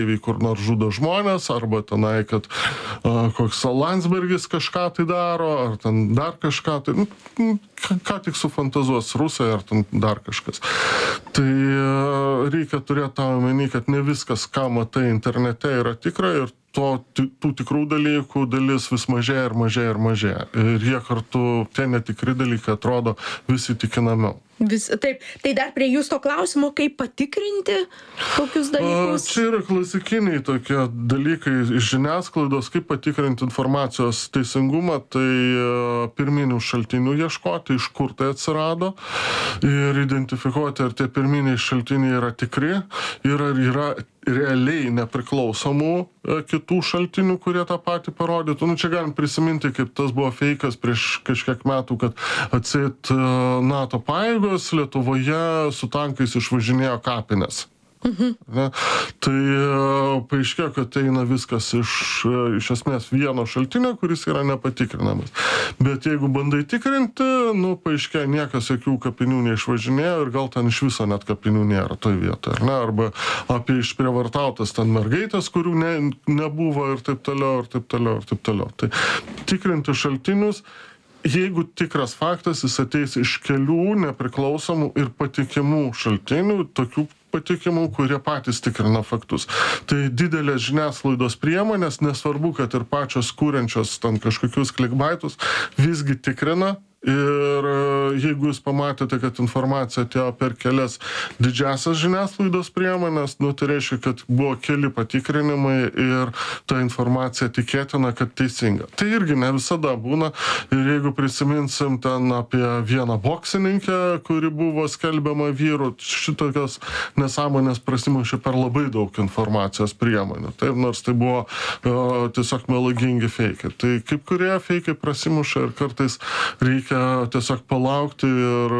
kur nors žudo žmonės, arba tenai, kad koks Landsbergis kažką tai daro, ar ten dar kažką tai, ką tik sufantazuos rusai, ar ten dar kažkas. Tai reikia turėti tą omeny, kad ne viskas, ką matai internete, yra tikra ir tų tikrų dalykų dalis vis mažėja ir mažėja ir mažėja. Ir jie kartu, tie netikri dalykai atrodo vis įtikinamiau. Taip, tai dar prie jūsų to klausimo, kaip patikrinti tokius dalykus? Čia yra klasikiniai tokie dalykai iš žiniasklaidos, kaip patikrinti informacijos teisingumą, tai pirminių šaltinių ieškoti, iš kur tai atsirado ir identifikuoti, ar tie pirminiai šaltiniai yra tikri ir ar yra realiai nepriklausomų kitų šaltinių, kurie tą patį parodytų. Čia galim prisiminti, kaip tas buvo feikas prieš kažkiek metų, kad atseit NATO pajėgos Lietuvoje su tankais išvažinėjo kapines. Tai paaiškėjo, kad eina viskas iš esmės vieno šaltinio, kuris yra nepatikrinamas. Bet jeigu bandai tikrinti, paaiškėjo, niekas jokių kapinių neišvažinėjo ir gal ten iš viso net kapinių nėra toj vietoje. Arba apie išprievartautas ten mergaitės, kurių nebuvo ir taip toliau, ir taip toliau, ir taip toliau. Tai tikrinti šaltinius, jeigu tikras faktas, jis ateis iš kelių nepriklausomų ir patikimų šaltinių, tokių patikimų, kurie patys tikrina faktus. Tai didelės žiniasklaidos priemonės, nesvarbu, kad ir pačios kūrenčios ten kažkokius klikbaitus, visgi tikrina. Ir jeigu jūs pamatėte, kad informacija atėjo per kelias didžiasias žiniasklaidos priemonės, tai reiškia, kad buvo keli patikrinimai ir ta informacija tikėtina, kad teisinga. Tai irgi ne visada būna. Ir jeigu prisiminsim ten apie vieną boksininkę, kuri buvo skelbiama vyrų, šitokios nesąmonės prasimušė per labai daug informacijos priemonių. Taip, nors tai buvo tiesiog melagingi feikai. Tai kaip kurie feikai prasimuša ir kartais reikia tiesiog palaukti ir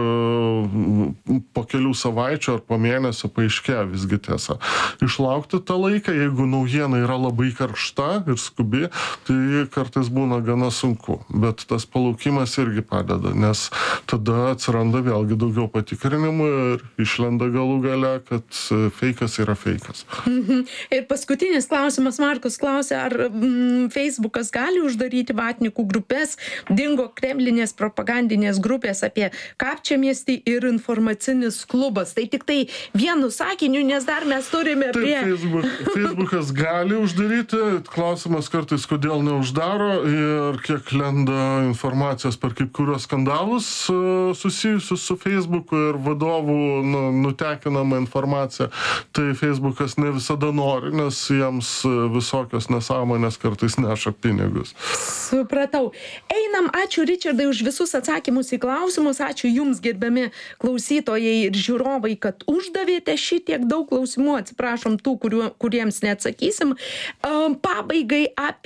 po kelių savaičių ar po mėnesio paaiškėja visgi tiesa. Išlaukti tą laiką, jeigu naujiena yra labai karšta ir skubi, tai kartais būna gana sunku. Bet tas palaukimas irgi padeda, nes tada atsiranda vėlgi daugiau patikrinimų ir išlenda galų gale, kad feikas yra feikas. Ir paskutinis klausimas, Markus klausė, ar Facebookas gali uždaryti vatnikų grupės, dingo kremlinės propagandinės grupės apie Kapčiamiestį ir informacinis klubas. Tai tik tai vienu sakiniu, nes dar mes turime prie... Facebookas gali uždaryti, klausimas kartais, kodėl neuždaro ir kiek lenda informacijos per kaip kurios skandalus susijusius su Facebooku ir vadovų nutekinama informacija. Tai Facebookas ne visada nori, nes jiems visokios nesąmonės kartais neša pinigus. Supratau. Einam, ačiū Ričardai už visus atsakymus į klausimus. Ačiū Jums, gerbiami klausytojai ir žiūrovai, kad uždavėte šitiek daug klausimų. Atsiprašom tų, kuriems neatsakysim. Pabaigai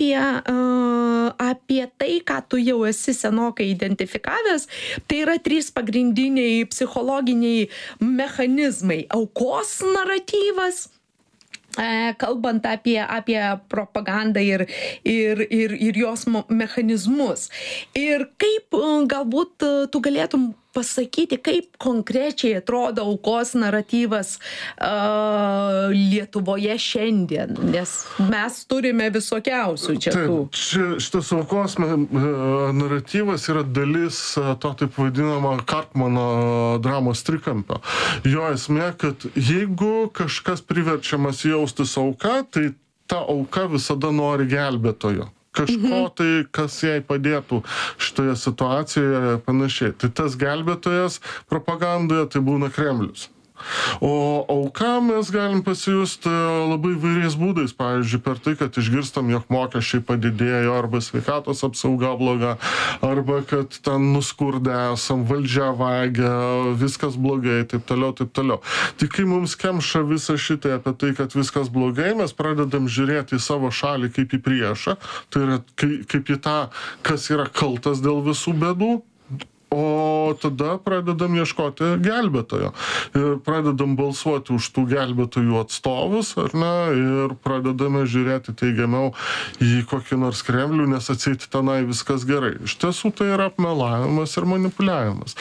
apie tai, ką tu jau esi senokai identifikavęs, tai yra 3 pagrindiniai psichologiniai mechanizmai. Aukos naratyvas, kalbant apie propagandą ir jos mechanizmus. Ir kaip galbūt tu galėtum pasakyti, kaip konkrečiai atrodo aukos naratyvas Lietuvoje šiandien, nes mes turime visokiausių čia tų. Šitas aukos naratyvas yra dalis to taip vadinamo Karpmano dramos trikampio. Jo esmė, kad jeigu kažkas priverčiamas jaustis auka, tai ta auka visada nori gelbėtojo. Kažko tai, kas jai padėtų šitoje situacijoje panašiai. Tai tas gelbėtojas propagandoje tai būna Kremlius. O auka mes galim pasijusti labai įvairiais būdais, pavyzdžiui, per tai, kad išgirstam, jog mokesčiai padidėjo, arba sveikatos apsauga bloga, arba kad ten nuskurdę esam, valdžia vagia, viskas blogai, taip toliau, taip toliau. Tik kai mums kemša visą šitai apie tai, kad viskas blogai, mes pradedam žiūrėti į savo šalį kaip į priešą, tai yra kaip į tą, kas yra kaltas dėl visų bėdų. O tada pradedam ieškoti gelbėtojo ir pradedam balsuoti už tų gelbėtojų atstovus, ar ne, ir pradedame žiūrėti teigiamiau į kokį nors Kremlių, nes atseit tenai viskas gerai. Iš tiesų tai yra apmelavimas ir manipuliavimas.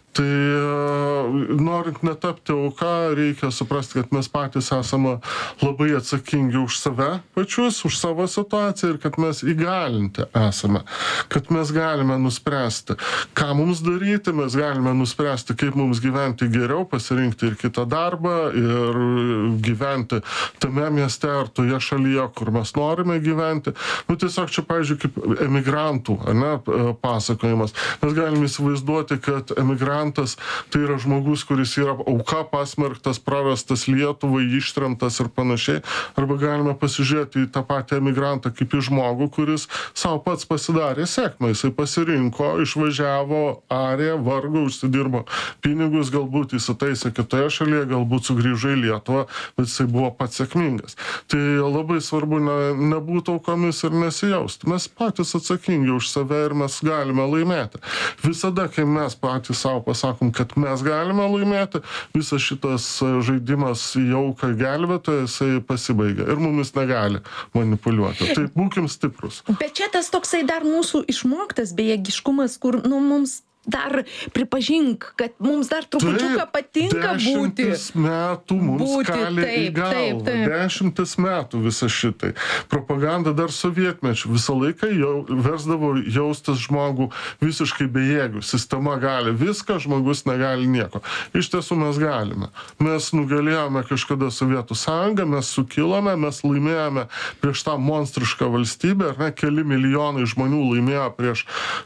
Tai norint netapti auka, reikia suprasti, kad mes patys esame labai atsakingi už save pačius, už savo situaciją ir kad mes įgalinti esame, kad mes galime nuspręsti, ką mums daryti, mes galime nuspręsti, kaip mums gyventi geriau, pasirinkti ir kitą darbą ir gyventi tame mieste ar toje šalyje, kur mes norime gyventi. Nu, tiesiog čia, pavyzdžiui, kaip emigrantų, ne, pasakojimas. Mes galime įsivaizduoti, kad emigrantas tai yra žmogus, kuris yra auka, pasmerktas, prarastas Lietuvai, ištremtas ir panašiai. Arba galime pasižiūrėti į tą patį emigrantą kaip į žmogų, kuris savo pats pasidarė sėkmę. Jisai pasirinko, išvažiavo, arė, vargo, užsidirbo pinigus, galbūt įsitaisė kitoje šalyje, galbūt sugrįžo į Lietuvą, bet jisai buvo pats sėkmingas. Tai labai svarbu nebūti aukomis ir nesijausti. Mes patys atsakingi už save ir mes galime laimėti. Visada, kai mes patys savo pasakom, kad mes galime laimėti, visas šitas žaidimas į auką gelbėtoją, jisai pasibaigia ir mumis negali manipuliuoti. Tai būkim stiprus. Bet čia tas toksai dar mūsų išmoktas bejėgiškumas, kur, nu, mums dar pripažink, kad mums dar trupučiuką patinka būti. 10 metų mums kali į galvą. 10 metų visą šitai. Propaganda dar sovietmečių visą laiką versdavo jaustis žmogų visiškai bejėgių. Sistema gali viską, žmogus negali nieko. Iš tiesų mes galime. Mes nugalėjome kažkada Sovietų sąjungą, mes sukilome, mes laimėjome prieš tą monstrišką valstybę, ar ne, keli milijonai žmonių laimėjo prieš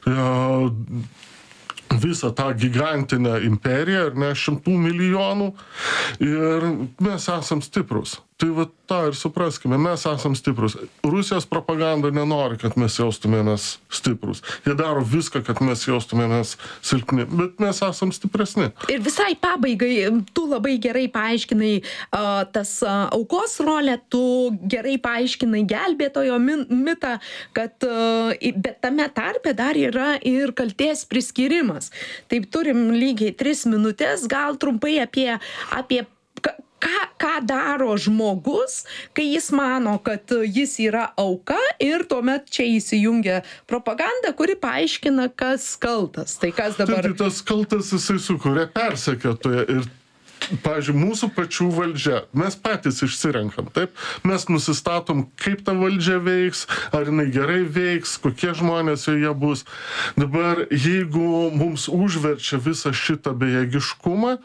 visą tą gigantinę imperiją, ar ne, 100 milijonų, ir mes esam stiprus. Tai va tą ir supraskime, mes esam stiprus. Rusijos propaganda nenori, kad mes jaustumėmės stiprus. Jie daro viską, kad mes jaustumėmės silpni, bet mes esam stipresni. Ir visai pabaigai, tu labai gerai paaiškinai tas aukos rolę, tu gerai paaiškinai gelbėtojo mitą, kad bet tame tarpe dar yra ir kaltės priskyrimas. Taip turim lygiai 3 minutės, gal trumpai apie ką daro žmogus, kai jis mano, kad jis yra auka, ir tuomet čia įsijungia propaganda, kuri paaiškina, kas kaltas. Tai kas dabar... Tai tas kaltas jisai sukuria persekiotoją ir, pavyzdžiui, mūsų pačių valdžia, mes patys išsirenkam, taip? Mes nusistatom, kaip ta valdžia veiks, ar jinai gerai veiks, kokie žmonės joje bus. Dabar, jeigu mums užverčia visą šitą bejėgiškumą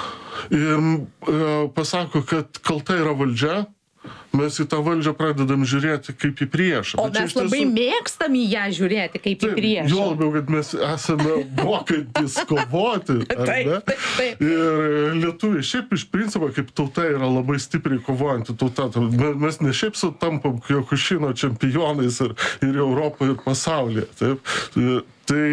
ir pasako, kad kalta yra valdžia, mes į tą valdžią pradedam žiūrėti kaip į priešą. O mes labai mėgstam į ją žiūrėti kaip į priešą. Jo labiau, kad mes esame mokantis kovoti, ar ne? Taip. Ir lietuviai šiaip iš principo kaip tauta yra labai stipriai kovojanti tauta. Mes ne šiaip sutampam Kiokušino čempionais ir Europoje, ir pasaulyje. Taip? Tai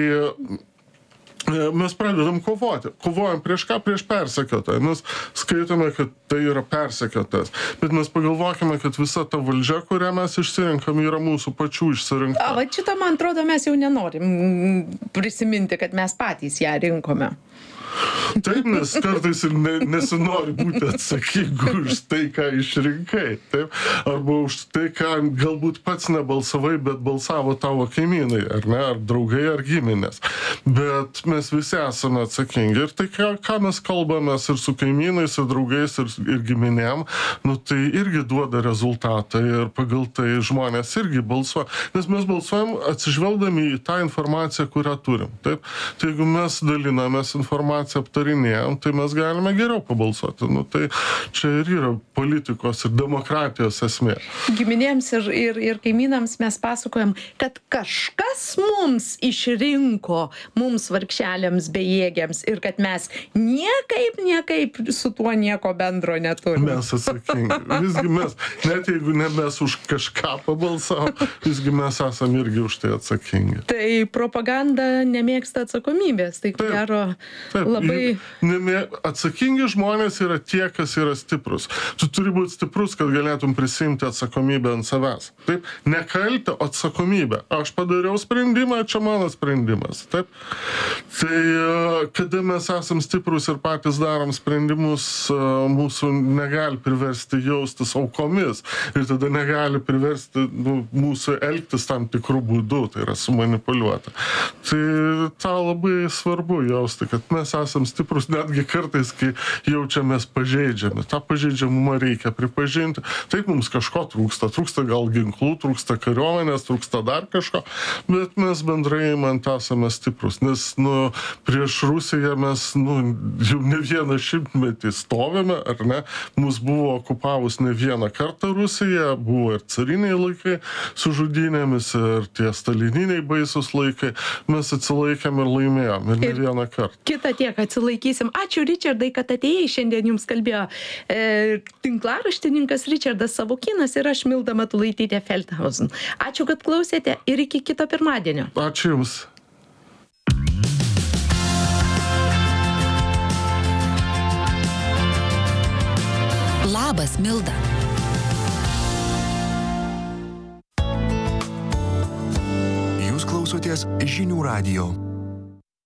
mes pradedam kovoti. Kovojam prieš ką? Prieš persekiotoją. Mes skaitome, kad tai yra persekiotojas. Bet mes pagalvokime, kad visa ta valdžia, kurią mes išsirenkam, yra mūsų pačių išsirinkta. Va šitą, man atrodo, mes jau nenorim prisiminti, kad mes patys ją rinkome. Taip, nes kartais ir nesinori būti atsakingu už tai, ką išrinkai. Taip? Arba už tai, ką galbūt pats nebalsavai, bet balsavo tavo kaimynai, ar ne, ar draugai, ar giminės. Bet mes visi esame atsakingi. Ir tai, ką mes kalbamės ir su kaimynais, ir draugais, ir giminėm, nu tai irgi duoda rezultatą ir pagal tai žmonės irgi balsuoja. Nes mes balsuojam atsižvelgdami į tą informaciją, kurią turim. Taip? Tai jeigu mes dalinamės informaciją, aptarinėjom, tai mes galime geriau pabalsuoti. Nu, tai čia ir yra politikos ir demokratijos esmė. Giminėms ir kaimynams mes pasakojam, kad kažkas mums išrinko, mums vargšeliams bejėgiams, ir kad mes niekaip su tuo nieko bendro neturime. Mes atsakingi. Visgi mes, net jeigu ne mes už kažką pabalsavom, visgi mes esam irgi už tai atsakingi. Tai propaganda nemėgsta atsakomybės. Tai ko gero labai... Atsakingi žmonės yra tie, kas yra stiprus. Tu turi būti stiprus, kad galėtum prisimti atsakomybę ant savęs. Taip? Ne kaltę, o atsakomybę. Aš padariau sprendimą, čia mano sprendimas. Taip? Tai kada mes esam stiprus ir patys darom sprendimus, mūsų negali priversti jaustis aukomis. Ir tada negali priversti mūsų elgtis tam tikrų būdų, tai yra sumanipuliuoti. Tai tą labai svarbu jausti, kad mes esam stiprus netgi kartais, kai jaučiamės pažeidžiami. Ta pažeidžiamumą reikia pripažinti. Taip mums kažko trūksta gal ginklų, trūksta kariuomenės, trūksta dar kažko, bet mes bendrai esame stiprus, nes prieš Rusiją mes jau ne vieną šimtmetį stovime, ar ne? Mus buvo okupavus ne vieną kartą Rusija, buvo ir cariniai laikai su žudynėmis, ir tie stalininiai baisus laikai. Mes atsilaikėm ir laimėjom, ir ne vieną kartą. Kita tiek atsilaikysim. Ačiū, Ričardai, kad atėjai. Šiandien jums kalbėjo tinklaraštininkas Ričardas Savukynas ir aš Milda Matulaitytė Feldhausen. Ačiū, kad klausėte ir iki kito pirmadienio. Ačiū Jums. Labas, Milda. Jūs klausotės Žinių radijo.